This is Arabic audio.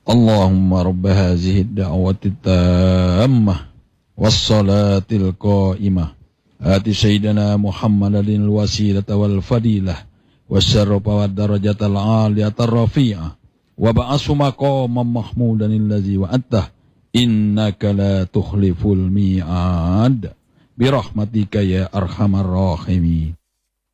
اللهم رب هذه الدعوة التامة والصلاة القائمة آت سيدنا محمد الوسيلة والفضيلة والشرف والدرجة العالية الرفيعة وبعث مقاما محمودا الذي وعدته إنك لا تخلف الميعاد برحمتك يا أرحم الراحمين